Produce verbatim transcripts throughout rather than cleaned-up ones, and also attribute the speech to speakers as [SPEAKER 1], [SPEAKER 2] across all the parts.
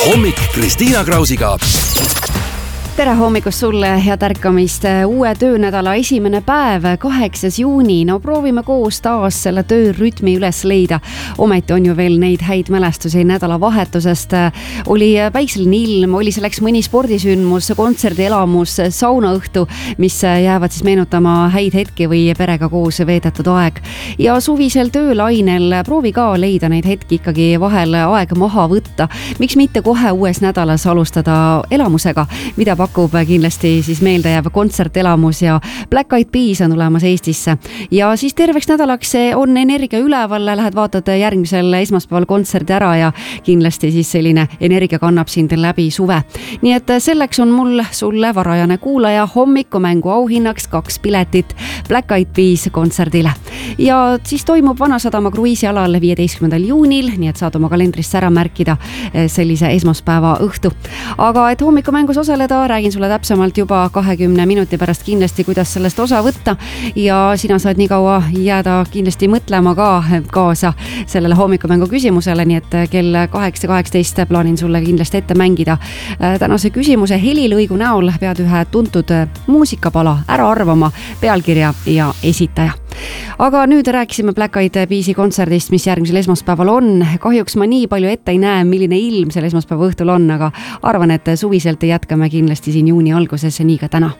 [SPEAKER 1] hommik Kristiina Krausiga.
[SPEAKER 2] Tere hommikust sulle, head ärkamist. Uue töönädala esimene päev, kaheksas juuni. No proovime koos taas selle töörütmi üles leida. Ometi on ju veel neid häid mälestusi nädalavahetusest. Oli päikseline ilm, oli selleks mõni spordisündmus, kontserdielamus, saunaõhtu, mis jäävad siis meenutama häid hetki või perega koos veedetud aeg. Ja suvisel töölainel proovi ka leida neid hetki ikkagi vahel aeg maha võtta. Miks mitte kohe uues nädalas alustada elamusega, mida pakub kindlasti siis meeldejääv kontsertelamus ja Black Eyed Peas on tulemas Eestisse. Ja siis terveks nädalaks on energia üleval, lähed vaatad järgmisel esmaspäeval kontserdi ära ja kindlasti siis selline energia kannab sind läbi suve. Nii et selleks on mul sulle varajane kuulaja hommikumängu auhinnaks kaks piletit Black Eyed Peas kontserdile. Ja siis toimub Vanasadama kruiisialal viieteistkümnendal juunil, nii et saad oma kalendrisse ära märkida sellise esmaspäeva õhtu. Aga et hommikumängus osaleda, räägin sulle täpsemalt juba kahekümne minuti pärast kindlasti, kuidas sellest osa võtta ja sina saad nii kaua jääda kindlasti mõtlema ka kaasa sellele hommikumängu küsimusele, nii et kell kaheksa kaheksateist plaanin sulle kindlasti ette mängida. Tänase küsimuse helilõigu näol pead ühe tuntud muusikapala ära arvama, pealkirja ja esitaja. Aga nüüd rääkisime Black Eyed Peasi kontserdist, mis järgmisel esmaspäeval on. Kahjuks ma nii palju ette ei näe, milline ilm selle esmaspäeva õhtul on, aga arvan, et suviselt jätkame kindlasti siin juuni alguses, nii ka täna.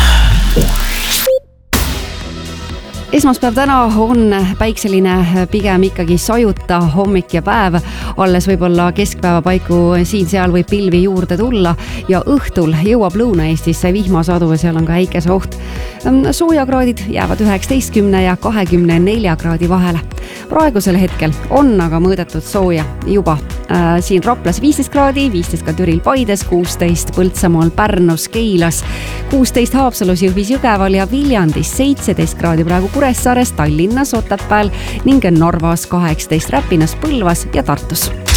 [SPEAKER 2] Esmaspäev täna on päikseline, pigem ikkagi sajuta hommik ja päev. Alles võib-olla keskpäeva paiku siin-seal võib pilvi juurde tulla ja õhtul jõuab Lõuna-Eestisse vihmasadu ja seal on ka äikese oht. Soojakraadid jäävad üheksateistkümne ja kahekümne nelja kraadi vahele. Praegusel hetkel on aga mõõdetud sooja juba äh, siin Raplas viisteist kraadi, viisteist ka Türil Paides, kuusteist Põltsamaal, Pärnus, Keilas, kuusteist Haapsalus, Jõhvis, Jõgeval ja Viljandis, seitseteist kraadi praegu Kuressaares, Tallinnas, Otepääl ning Narvas, kaheksateist Räpinas, Põlvas ja Tartus.